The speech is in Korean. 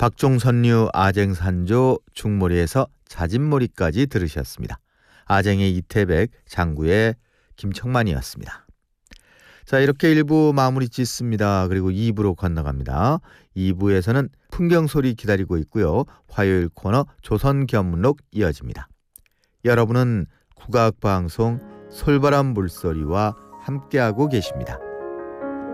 박종선류 아쟁산조 중몰이에서 자진몰이까지 들으셨습니다. 아쟁의 이태백, 장구의 김청만이었습니다. 자, 이렇게 1부 마무리 짓습니다. 그리고 2부로 건너갑니다. 2부에서는 풍경소리 기다리고 있고요. 화요일 코너 조선견문록 이어집니다. 여러분은 국악방송 솔바람 물소리와 함께하고 계십니다.